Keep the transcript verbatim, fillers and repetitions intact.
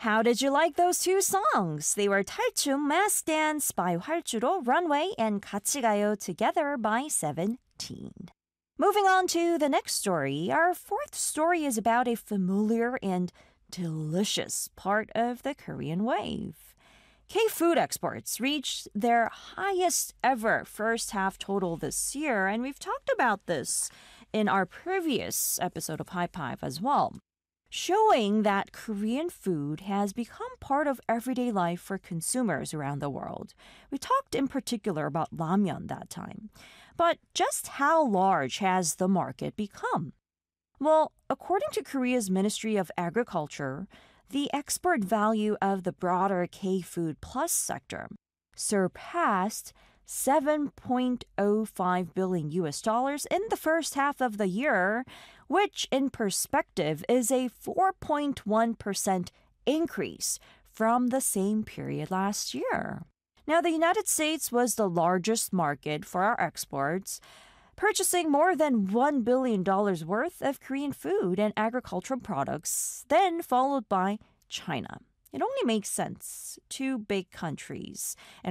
How did you like those two songs? They were 탈춤 Mass Dance by 활주로, Runway, and 같이 가요 together by Seventeen. Moving on to the next story, our fourth story is about a familiar and delicious part of the Korean wave. K-food exports reached their highest ever first half total this year, and we've talked about this in our previous episode of High Five as well, showing that Korean food has become part of everyday life for consumers around the world. We talked in particular about ramyeon that time. But just how large has the market become? Well, according to Korea's Ministry of Agriculture, the export value of the broader K-Food Plus sector surpassed seven point zero five billion U S dollars in the first half of the year, which in perspective is a four point one percent increase from the same period last year. Now, the United States was the largest market for our exports, purchasing more than one billion dollars worth of Korean food and agricultural products, then followed by China. It only makes sense. Two big countries. And